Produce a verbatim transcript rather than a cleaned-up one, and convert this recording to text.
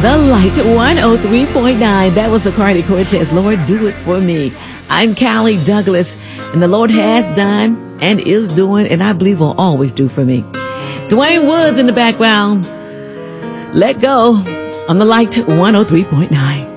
The Light one oh three point nine. That was the Cardi Cortez. Lord, do it for me. I'm Callie Douglas, and the Lord has done and is doing, and I believe will always do for me. Dwayne Woods in the background. Let go on the Light one oh three point nine.